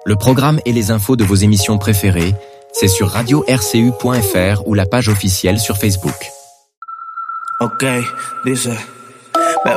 Le programme et les infos de vos émissions préférées, c'est sur radio-rcu.fr ou la page officielle sur Facebook. Ok, dice...